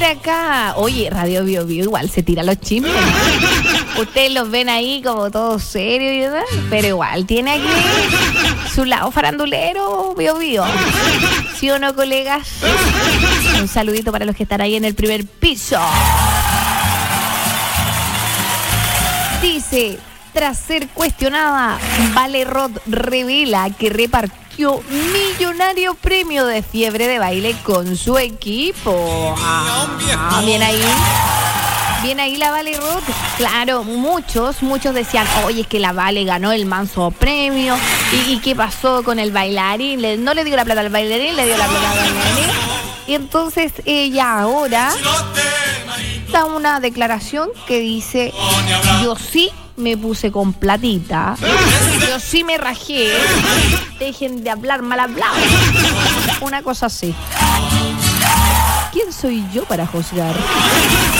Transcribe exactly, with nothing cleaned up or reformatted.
por acá. Oye, Radio Bio Bio igual se tira los chismes. Ustedes los ven ahí como todos serios y demás, pero igual tiene aquí su lado farandulero, Bio Bio. ¿Sí o no, colegas? Un saludito para los que están ahí en el primer piso. Dice, tras ser cuestionada, Vale Rod revela que repartió millonario premio de fiebre de baile con su equipo. Ah, bien ahí. Bien ahí la Vale Rod. Claro, muchos, muchos decían, oye, es que la Vale ganó el manso premio. ¿Y, y qué pasó con el bailarín? Le, no le dio la plata al bailarín, le dio la plata al bailarín. Y entonces ella ahora da una declaración que dice, yo sí me puse con platita, yo sí me rajé, dejen de hablar mal hablado. Una cosa así. ¿Quién soy yo para juzgar?